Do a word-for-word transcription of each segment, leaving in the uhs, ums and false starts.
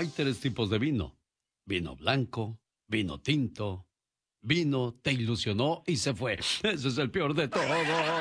Hay tres tipos de vino. Vino blanco, vino tinto, vino, te ilusionó y se fue. Ese es el peor de todos.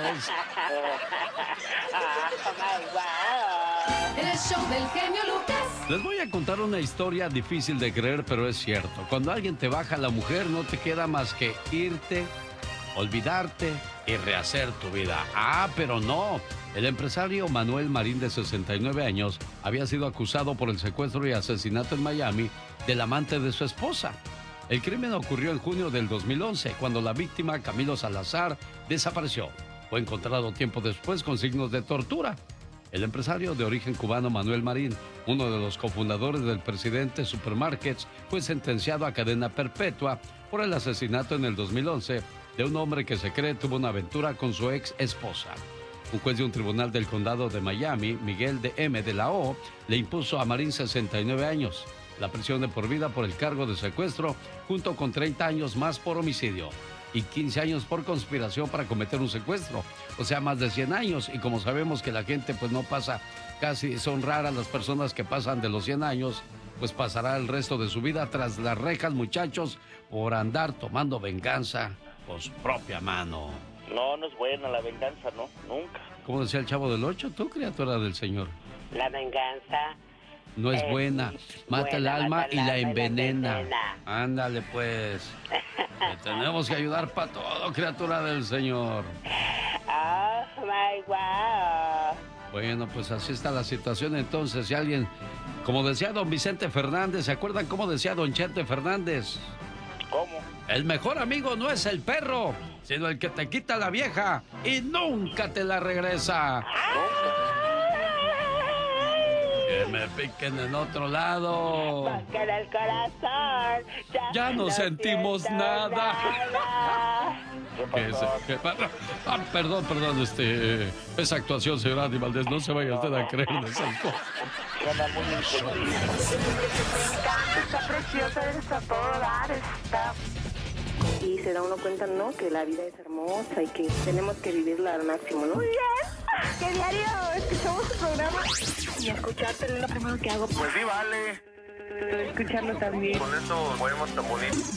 El show del genio Lucas. Les voy a contar una historia difícil de creer, pero es cierto. Cuando alguien te baja la mujer, no te queda más que irte, olvidarte y rehacer tu vida. Ah, pero no. El empresario Manuel Marín, de sesenta y nueve años, había sido acusado por el secuestro y asesinato en Miami del amante de su esposa. El crimen ocurrió en junio del dos mil once, cuando la víctima, Camilo Salazar, desapareció. Fue encontrado tiempo después con signos de tortura. El empresario de origen cubano Manuel Marín, uno de los cofundadores del Presidente Supermarkets, fue sentenciado a cadena perpetua por el asesinato en el dos mil once de un hombre que se cree tuvo una aventura con su ex esposa. Un juez de un tribunal del condado de Miami, Miguel de M. de la O, le impuso a Marín sesenta y nueve años, la prisión de por vida por el cargo de secuestro, junto con treinta años más por homicidio y quince años por conspiración para cometer un secuestro, o sea, más de cien años. Y como sabemos que la gente pues no pasa, casi son raras las personas que pasan de los cien años, pues pasará el resto de su vida tras las rejas, muchachos, por andar tomando venganza por su propia mano. No, no es buena la venganza, no, nunca. ¿Cómo decía el Chavo del Ocho? Tú, criatura del Señor. La venganza no es eh, buena, mata buena, el alma mata y la alma envenena. Y la envenena. Ándale pues. Te tenemos que ayudar para todo, criatura del Señor. Oh my wow. Bueno, pues así está la situación entonces. Si alguien, como decía don Vicente Fernández, ¿se acuerdan cómo decía don Chente Fernández? ¿Cómo? El mejor amigo no es el perro, sino el que te quita la vieja y nunca te la regresa. Que me piquen en otro lado. Porque en el corazón ya, Ya no sentimos siento nada. nada. ¿Qué ¿Qué es? pasó? ¿Qué pa- Ah, perdón, perdón, este, esa actuación, señor Andy Valdés, no se vaya usted a creer de esas cosas. Suena muy inteligente. Está preciosa, está todo dar, está. Y se da uno cuenta, ¿no? Que la vida es hermosa y que tenemos que vivirla al máximo, ¿no? Muy bien. Que diario escuchamos su programa y escucharte es lo primero que hago. Pues sí, vale. Escucharlo también. Con eso podemos tan bonito.